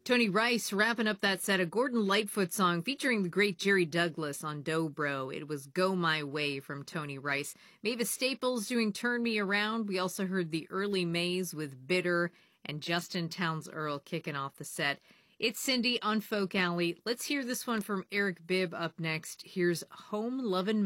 Tony Rice wrapping up that set, a Gordon Lightfoot song featuring the great Jerry Douglas on Dobro. It was Go My Way from Tony Rice. Mavis Staples doing Turn Me Around. We also heard the Early Mays with Bitter, and Justin Townes Earl kicking off the set. It's Cindy on Folk Alley. Let's hear this one from Eric Bibb up next. Here's Home Lovin'